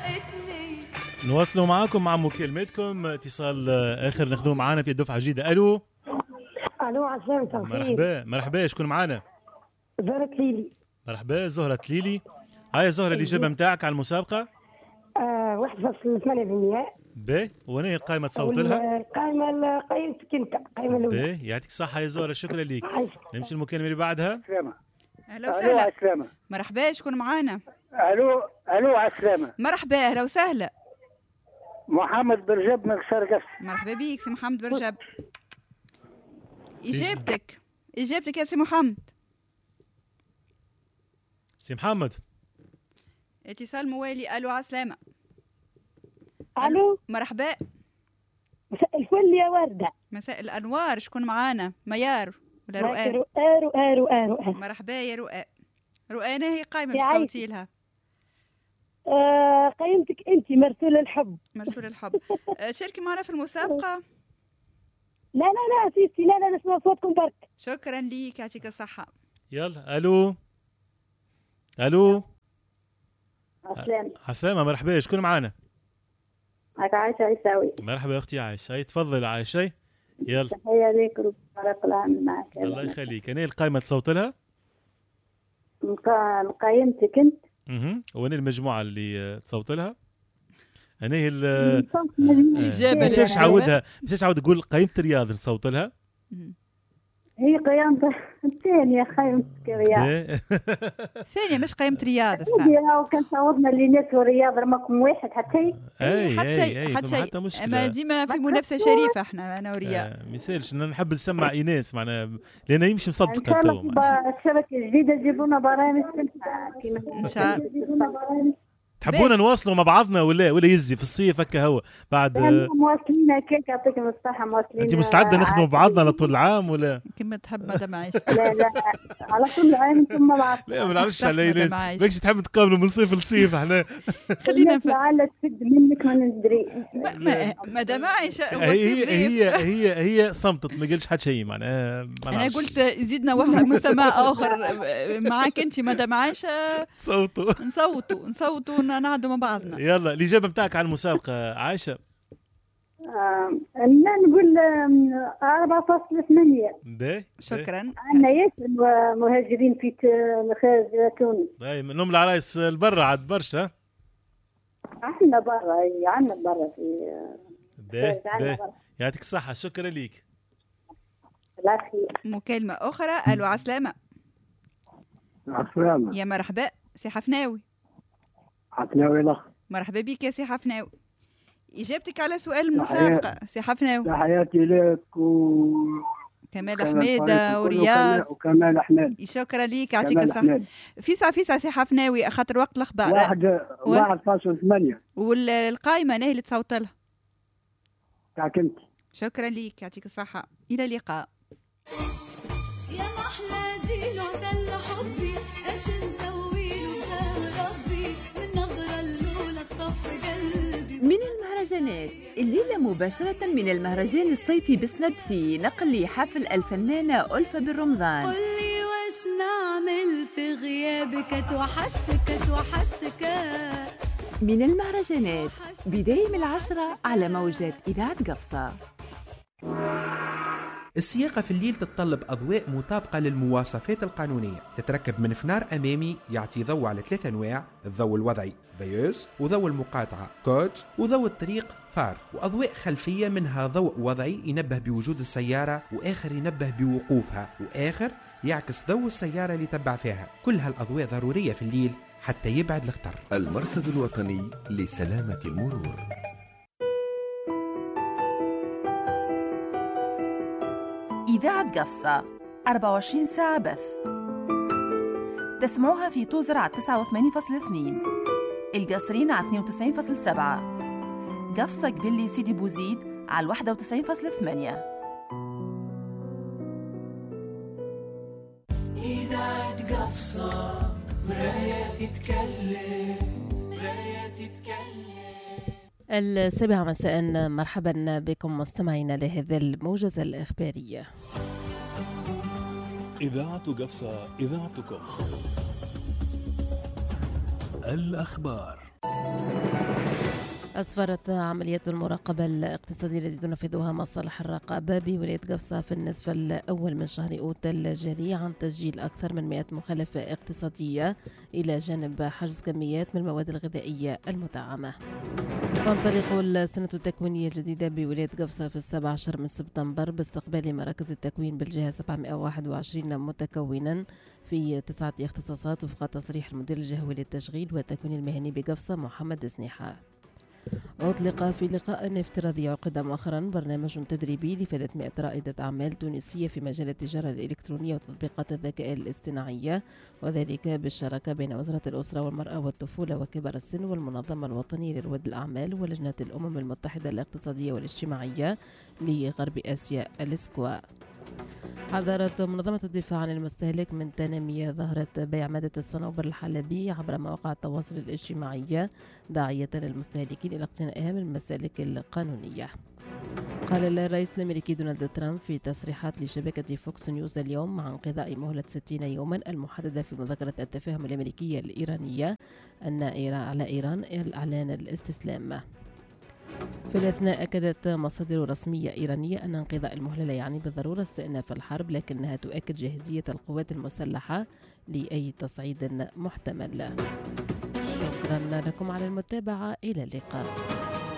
نواصلوا معاكم مع مكالمتكم. اتصال اخر ناخذوه معانا في الدفعه الجديده. الو عسلامة. مرحبا شكون معانا؟ زهرة ليلي. مرحبا زهرة ليلي. هاي زهرة الإجابة متاعك على المسابقة 1.8%. باهي، وانا القائمة تصوت لها؟ القائمة قيمتك انت، القائمة الأولى. باهي، يعطيك الصحة يا زهرة، شكرا ليك. نمشي المكالمة اللي بعدها. سلامة. اهلا وسهلا. عسلامة. مرحبا شكون معانا؟ الو عسلامة. مرحبا اهلا وسهلا. محمد برجب من قصر قصر. مرحبا بيك سي محمد برجب. اجابتك يا سي محمد. سي محمد. اتصال موالي. الو عسلامة. الو مرحبا. مساء الفل يا وردة. مساء الانوار، شكون معانا؟ ميار ولا رؤى؟ رؤى. مرحبا يا رؤى. رؤى انا هي قائمة بصوتي لها. قيمتك انت مرسول الحب. مرسول الحب. شاركي معنا في المسابقة. لا سيستي، لا نسمع صوتكم برك. شكرا ليك، يعطيك الصحة. يلا الو عسلامة. مرحبا شكون معانا؟ معك عايشة عيساوي. مرحبا اختي عايشة. تفضل عايشة. يلا تحية ليك وبارك الله معك. الله يخليك. انا القائمة تصوت لها؟ قيمتك انت. وانا المجموعة اللي تصوت لها. انا هي مش عاود تقول قيمة الرياض نصوت لها. هي قيمة الثانية، قيمتك رياض. ثانية مش قيمة رياض الساعة. وكان صوتنا اللي ناس ورياض رقم واحد حتى حتى شيء. اما ديما في منافسة شريفة احنا انا ورياض. مثالش انا نحب نسمع ايناس معنا لان يمشي مصدقة. ان شاء الله الشبكة الجديدة يجيبونا برامج ان شاء الله. تحبونا نواصلوا مع بعضنا ولا يزي في الصيف هكا هو بعد مواصلين كيك يعطيكم الصحة. مواصلين. انت مستعدة نخدموا بعضنا على طول العام ولا كما تحب مدام عايشة؟ لا على طول العام انتم ما بعرفش. لا ما نعرفش على ناس ماكش تحب تقابلوا من صيف لصيف احنا. خلينا لعل تفد منك ما ندري. مدام عايشة هي صمتت ما قالش حد شيء معناها. انا قلت يزيدنا واحد مستمع اخر معك انت مدام عايشة. نصوتوا نعدوا مع بعضنا. يلا الإجابة بتاعك على المسابقة عايشة. لا نقول 4.8. باهي شكرا. عندنا ياسر مهاجرين في خارج تونس. باهي منهم العرايس البرة عاد برشا. عندنا برا في باهي يعطيك الصحة. شكرا ليك. لا خير. مكالمة أخرى. ألو عسلامة. عسلامة. يا مرحبا سي حفناوي. الأخ. مرحبا بك يا سي حفناوي. إجابتك على سؤال المسابقة سي حفناوي. تحياتي لك كمال حميدة ورياض وكمال أحمد. شكرا ليك، يعطيك الصحة. فيسع سي حفناوي خاطر وقت الأخبار. 1.8. والقائمة أنا اللي تصوت لها. تاعك أنت. شكرا ليك، يعطيك الصحة. إلى اللقاء. يا محلى زين وذل حبي ايش نسوي له ربي من نظرة الأولى خطف قلبي. من المهرجانات الليلة مباشرة من المهرجان الصيفي بسند في نقل حفل الفنانة ألفة بالرمضان. قولي واش نعمل في غيابك توحشتك. من المهرجانات بداية من 10 على موجات إذاعة قفصة. السياقة في الليل تتطلب أضواء مطابقة للمواصفات القانونية، تتركب من فنار أمامي يعطي ضوء على 3 أنواع: الضوء الوضعي فيوز، وضوء المقاطعة كود، وضوء الطريق فار، وأضواء خلفية منها ضوء وضعي ينبه بوجود السيارة، وآخر ينبه بوقوفها، وآخر يعكس ضوء السيارة اللي تبع فيها. كل هالأضواء ضرورية في الليل حتى يبعد الخطر. المرصد الوطني لسلامة المرور. إذاعة قفصة 24 ساعة بث. تسمعوها في توزر على 89.2، القصرين على 92.7، قفصة قبلي سيدي بوزيد على 91.8. إذاعة قفصة مراية تتكلم. 7 مساء، مرحبا بكم مستمعينا لهذا الموجز الإخباري. إذاعة قفصة، إذاعتكم. الأخبار. أسفرت عمليات المراقبة الاقتصادية التي تنفذها مصالح الرقابة بولاية قفصة في النصف الأول من شهر أوت الجاري عن تسجيل أكثر من 100 مخالفة اقتصادية إلى جانب حجز كميات من المواد الغذائية المدعمة. تنطلق السنة التكوينية الجديدة بولاية قفصة في 17 من سبتمبر باستقبال مراكز التكوين بالجهة 721 متكونا في 9 اختصاصات وفق تصريح المدير الجهوي للتشغيل والتكوين المهني بقفصة محمد سنيحة. أطلق في لقاء افتراضي عقد مؤخرا برنامج تدريبي لفائدة 100 رائدة أعمال تونسية في مجال التجارة الإلكترونية وتطبيقات الذكاء الاصطناعي، وذلك بالشراكة بين وزارة الأسرة والمرأة والطفولة وكبار السن والمنظمة الوطنية لرواد الأعمال ولجنة الأمم المتحدة الاقتصادية والاجتماعية لغرب آسيا الإسكوا. حذرت منظمة الدفاع عن المستهلك من تنامي ظاهرة بيع مادة الصنوبر الحلبي عبر مواقع التواصل الاجتماعي، داعية للمستهلكين إلى اقتنائها من المسالك القانونية. قال الرئيس الأمريكي دونالد ترامب في تصريحات لشبكة فوكس نيوز اليوم مع انقضاء مهلة 60 يوما المحددة في مذكرة التفاهم الأمريكية الإيرانية أن على إيران الإعلان الاستسلام. في الأثناء أكدت مصادر رسمية إيرانية أن انقضاء المهلة لا يعني بالضرورة استئناف الحرب، لكنها تؤكد جاهزية القوات المسلحة لأي تصعيد محتمل. شكرا لكم على المتابعة، إلى اللقاء.